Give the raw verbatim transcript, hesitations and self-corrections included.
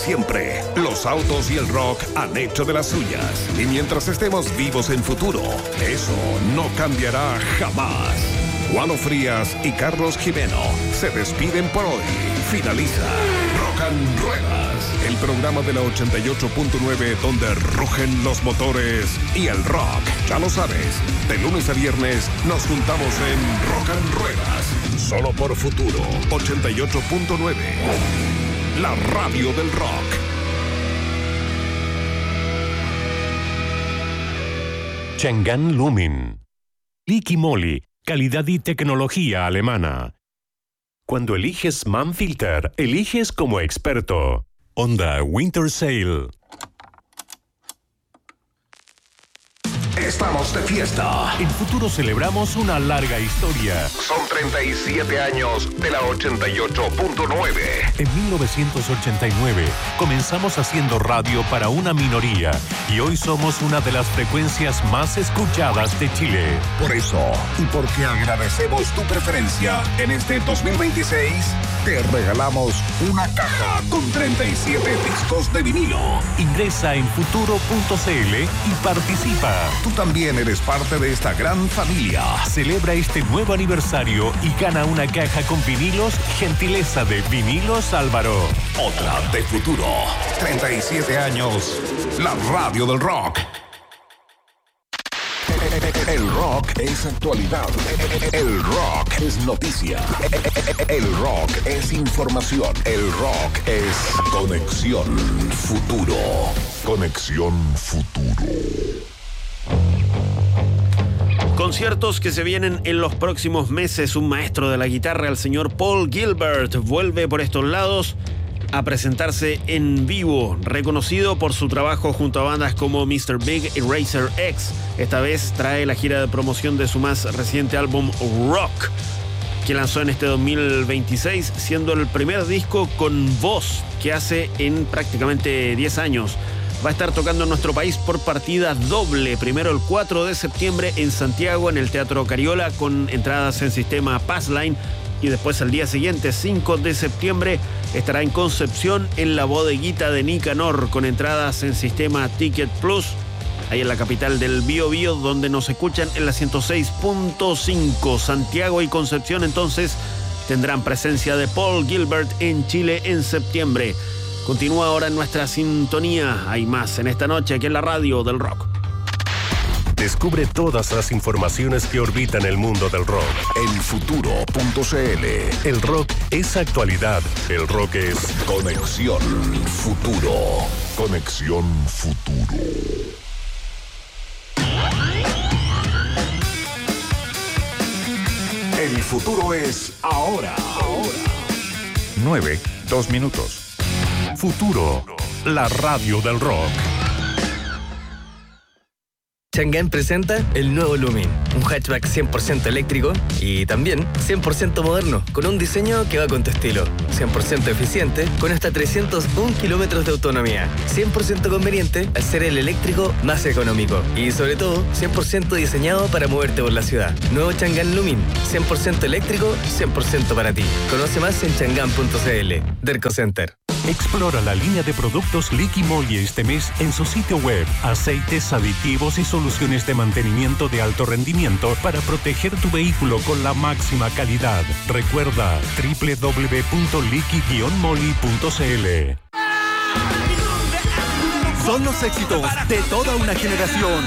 siempre, los autos y el rock han hecho de las suyas. Y mientras estemos vivos en futuro, eso no cambiará jamás. Juano Frías y Carlos Jimeno se despiden por hoy. Finaliza Rock and Ruedas, el programa de la ochenta y ocho punto nueve donde rugen los motores y el rock. Ya lo sabes, de lunes a viernes nos juntamos en Rock and Ruedas, solo por Futuro ochenta y ocho punto nueve, la radio del rock. Chang'an Lumin. Liqui Moly, calidad y tecnología alemana. Cuando eliges Manfilter, eliges como experto. Honda Winter Sale. Estamos de fiesta. En Futuro celebramos una larga historia. Son treinta y siete años de la ochenta y ocho punto nueve. En mil novecientos ochenta y nueve comenzamos haciendo radio para una minoría y hoy somos una de las frecuencias más escuchadas de Chile. Por eso, y porque agradecemos tu preferencia, en este dos mil veintiséis te regalamos una caja con treinta y siete discos de vinilo. Ingresa en futuro punto cl y participa. Tú también eres parte de esta gran familia. Celebra este nuevo aniversario y gana una caja con vinilos, gentileza de Vinilos Álvaro. Otra de Futuro. treinta y siete años. La radio del rock. El rock es actualidad. El rock es noticia. El rock es información. El rock es Conexión Futuro. Conexión Futuro. Conciertos que se vienen en los próximos meses. Un maestro de la guitarra, el señor Paul Gilbert, vuelve por estos lados a presentarse en vivo, reconocido por su trabajo junto a bandas como mister Big y Racer X. Esta vez trae la gira de promoción de su más reciente álbum Rock, que lanzó en este dos mil veintiséis, siendo el primer disco con voz que hace en prácticamente diez años. Va a estar tocando en nuestro país por partida doble. Primero el cuatro de septiembre en Santiago, en el Teatro Cariola, con entradas en sistema Passline. Y después el día siguiente, cinco de septiembre, estará en Concepción, en la Bodeguita de Nicanor, con entradas en sistema Ticket Plus, ahí en la capital del Biobío, donde nos escuchan en la ciento seis punto cinco. Santiago y Concepción entonces tendrán presencia de Paul Gilbert en Chile en septiembre. Continúa ahora en nuestra sintonía. Hay más en esta noche aquí en la radio del rock. Descubre todas las informaciones que orbitan el mundo del rock en futuro punto cl. El rock es actualidad. El rock es Conexión Futuro. Conexión Futuro. El futuro es ahora. Ahora. nueve, dos minutos. Futuro, la radio del rock. Chang'an presenta el nuevo Lumin, un hatchback cien por ciento eléctrico y también cien por ciento moderno, con un diseño que va con tu estilo, cien por ciento eficiente, con hasta trescientos uno kilómetros de autonomía, cien por ciento conveniente al ser el eléctrico más económico y sobre todo cien por ciento diseñado para moverte por la ciudad. Nuevo Chang'an Lumin, cien por ciento eléctrico, cien por ciento para ti. Conoce más en chang'an punto cl. Derco Center. Explora la línea de productos Liqui Moly este mes en su sitio web. Aceites, aditivos y soluciones de mantenimiento de alto rendimiento para proteger tu vehículo con la máxima calidad. Recuerda doble u doble u doble u punto liqui guion moly punto cl. Son los éxitos de toda una generación.